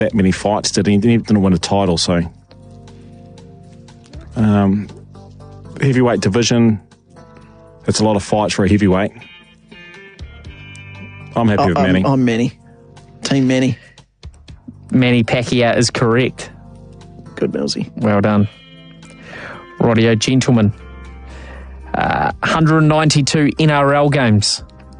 that many fights, did he? He didn't win a title, so... heavyweight division, it's a lot of fights for a heavyweight. I'm happy with Manny. I'm Manny. Team Manny. Manny Pacquiao is correct. Good, Millsy. Well done. Rightio, gentlemen. 192 NRL games.